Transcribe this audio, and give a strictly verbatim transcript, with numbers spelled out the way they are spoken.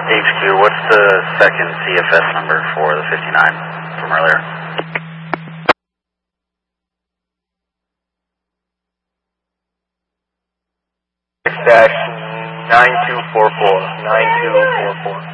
H Q, what's the second C F S number for the fifty-nine from earlier? Dash nine two four four, nine two four four.